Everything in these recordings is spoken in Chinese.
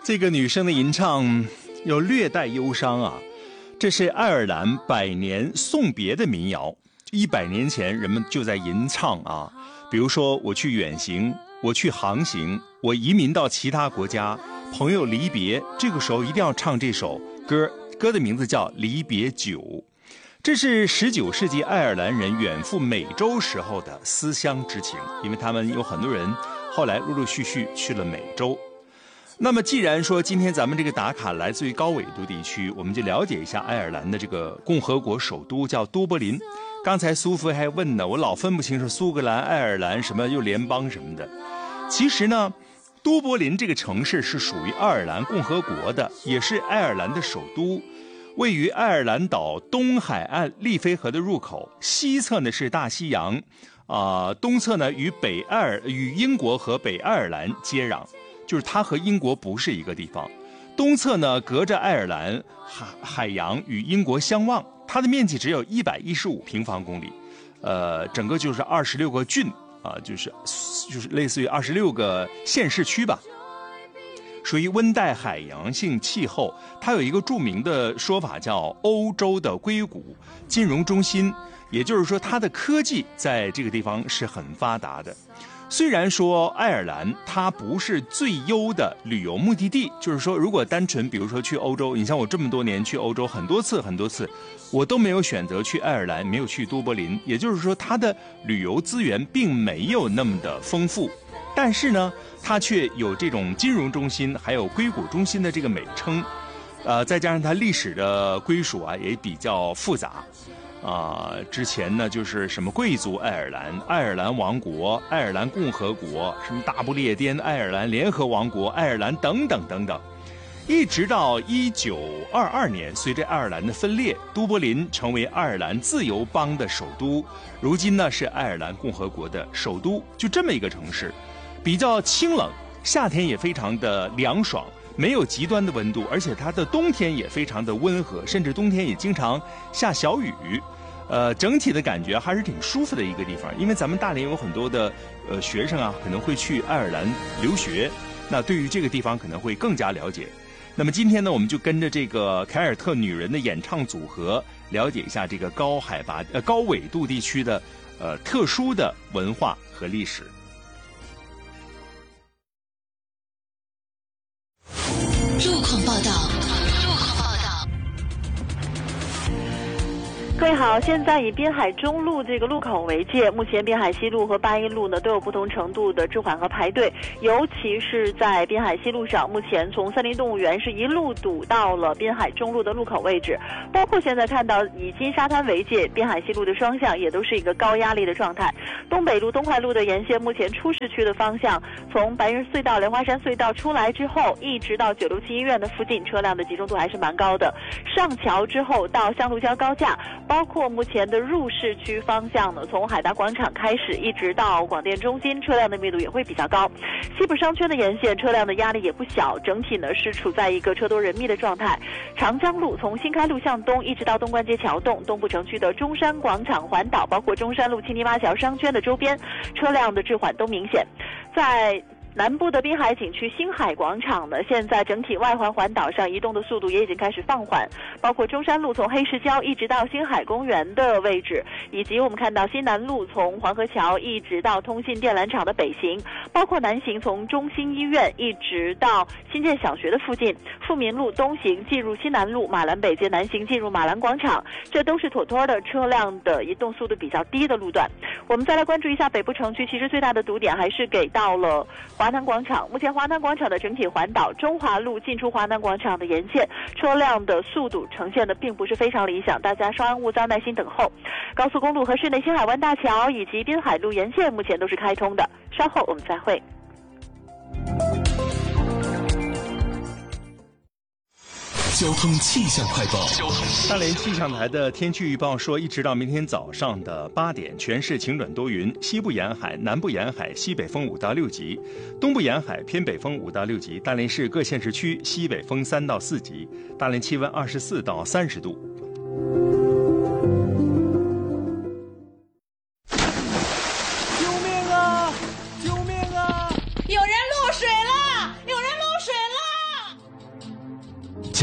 这个女生的吟唱有略带忧伤啊，这是爱尔兰百年送别的民谣。100年前人们就在吟唱啊，比如说我去远行，我去航行，我移民到其他国家，朋友离别，这个时候一定要唱这首歌，歌的名字叫《离别酒》。这是19世纪爱尔兰人远赴美洲时候的思乡之情，因为他们有很多人后来陆陆续续去了美洲。那么既然说今天咱们这个打卡来自于高纬度地区，我们就了解一下爱尔兰的这个共和国首都叫都柏林。刚才苏菲还问呢，我老分不清是苏格兰、爱尔兰什么又联邦什么的。其实呢，都柏林这个城市是属于爱尔兰共和国的，也是爱尔兰的首都，位于爱尔兰岛东海岸利菲河的入口，西侧呢是大西洋，东侧呢与英国和北爱尔兰接壤。就是它和英国不是一个地方，东侧呢隔着爱尔兰海洋与英国相望，它的面积只有115平方公里，整个就是26个郡啊，就是类似于26个县市区吧，属于温带海洋性气候。它有一个著名的说法叫欧洲的硅谷金融中心，也就是说它的科技在这个地方是很发达的。虽然说爱尔兰它不是最优的旅游目的地，就是说如果单纯比如说去欧洲，你像我这么多年去欧洲很多次，我都没有选择去爱尔兰，没有去都柏林，也就是说它的旅游资源并没有那么的丰富，但是呢它却有这种金融中心还有硅谷中心的这个美称，再加上它历史的归属啊也比较复杂。之前呢就是什么贵族爱尔兰、爱尔兰王国、爱尔兰共和国、什么大不列颠爱尔兰联合王国、爱尔兰等等等等，一直到1922年，随着爱尔兰的分裂，都柏林成为爱尔兰自由邦的首都，如今呢是爱尔兰共和国的首都，就这么一个城市，比较清冷，夏天也非常的凉爽，没有极端的温度，而且它的冬天也非常的温和，甚至冬天也经常下小雨。整体的感觉还是挺舒服的一个地方。因为咱们大连有很多的学生啊，可能会去爱尔兰留学，那对于这个地方可能会更加了解。那么今天呢，我们就跟着这个凯尔特女人的演唱组合，了解一下这个高纬度地区的特殊的文化和历史。 路况报道。 各位好，现在以滨海中路这个路口为界，目前滨海西路和八一路呢都有不同程度的滞缓和排队，尤其是在滨海西路上，目前从森林动物园是一路堵到了滨海中路的路口位置，包括现在看到以金沙滩为界，滨海西路的双向也都是一个高压力的状态。东北路、东快路的沿线，目前出市区的方向，从白云隧道、莲花山隧道出来之后，一直到967医院的附近，车辆的集中度还是蛮高的。上桥之后到香炉礁高架，包括目前的入市区方向呢，从海达广场开始一直到广电中心，车辆的密度也会比较高。西部商圈的沿线车辆的压力也不小，整体呢是处在一个车多人密的状态。长江路从新开路向东一直到东关街桥洞，东部城区的中山广场环岛，包括中山路、青泥洼桥商圈的周边，车辆的滞缓都明显。在南部的滨海景区星海广场呢，现在整体外环环岛上移动的速度也已经开始放缓，包括中山路从黑石礁一直到星海公园的位置，以及我们看到西南路从黄河桥一直到通信电缆厂的北行，包括南行从中心医院一直到新建小学的附近，富民路东行进入西南路，马兰北街南行进入马兰广场，这都是妥妥的车辆的移动速度比较低的路段。我们再来关注一下北部城区，其实最大的堵点还是给到了华南广场。目前华南广场的整体环岛，中华路进出华南广场的沿线，车辆的速度呈现的并不是非常理想，大家稍安勿躁，耐心等候。高速公路和市内星海湾大桥以及滨海路沿线目前都是开通的，稍后我们再会。 交通气象快报。 大连气象台的天气预报说，一直到明天早上的8点，全市晴转多云，西部沿海、南部沿海西北风5到6级，东部沿海偏北风5到6级。大连市各县市区西北风3到4级。大连气温24到30度。 救命啊！救命啊！ 有人落水了！有人落水了！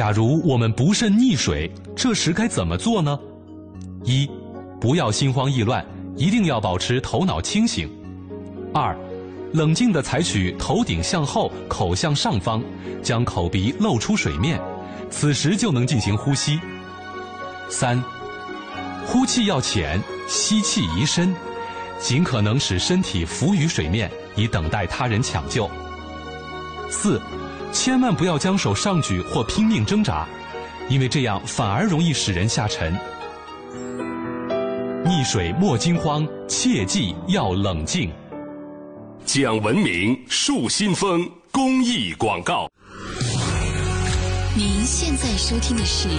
假如我们不慎溺水，这时该怎么做呢？一，不要心慌意乱，一定要保持头脑清醒。二，冷静地采取头顶向后，口向上方，将口鼻露出水面，此时就能进行呼吸。三，呼气要浅，吸气宜深，尽可能使身体浮于水面，以等待他人抢救。四，千万不要将手上举或拼命挣扎，因为这样反而容易使人下沉。溺水莫惊慌，切记要冷静。 讲文明树新风公益广告。 您现在收听的是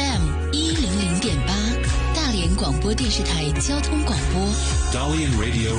FM100.8大连广播电视台交通广播。 Dalian Radio